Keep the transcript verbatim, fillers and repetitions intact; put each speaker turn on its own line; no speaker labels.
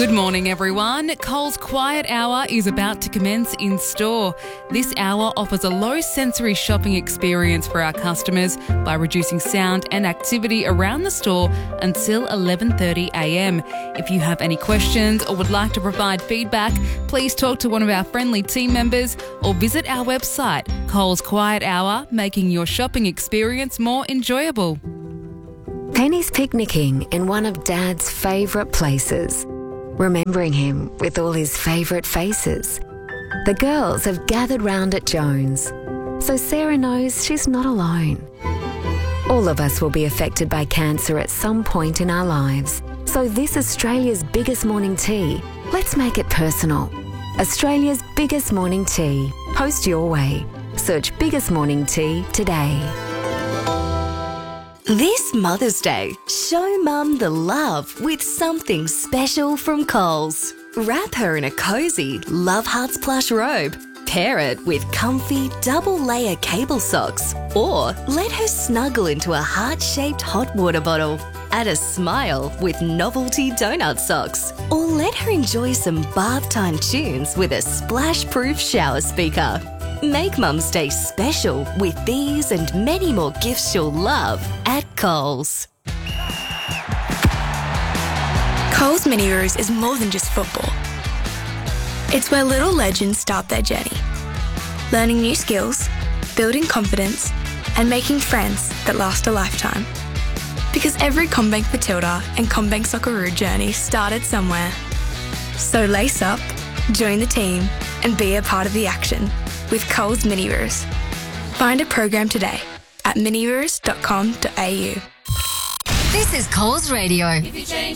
Good morning, everyone. Coles Quiet Hour is about to commence in store. This hour offers a low sensory shopping experience for our customers by reducing sound and activity around the store until eleven thirty a m. If you have any questions or would like to provide feedback, please talk to one of our friendly team members or visit our website, Coles Quiet Hour, making your shopping experience more enjoyable.
Penny's picnicking in one of Dad's favourite places, remembering him with all his favourite faces. The girls have gathered round at Jones, so Sarah knows she's not alone. All of us will be affected by cancer at some point in our lives, so this Australia's biggest morning tea, let's make it personal. Australia's biggest morning tea. Post your way. Search Biggest Morning Tea today.
This Mother's Day, show Mum the love with something special from Coles. Wrap her in a cosy Love Hearts plush robe. Pair it with comfy double-layer cable socks. Or let her snuggle into a heart-shaped hot water bottle. Add a smile with novelty donut socks. Or let her enjoy some bath time tunes with a splash-proof shower speaker. Make Mum's Day special with these and many more gifts she'll love at Coles.
Coles Mini Roos is more than just football. It's where little legends start their journey, learning new skills, building confidence, and making friends that last a lifetime. Because every CommBank Matilda and CommBank Socceroo journey started somewhere. So lace up, join the team, and be a part of the action with Coles Mini Roos. Find a program today at mini roos dot com dot a u.
This is Coles Radio.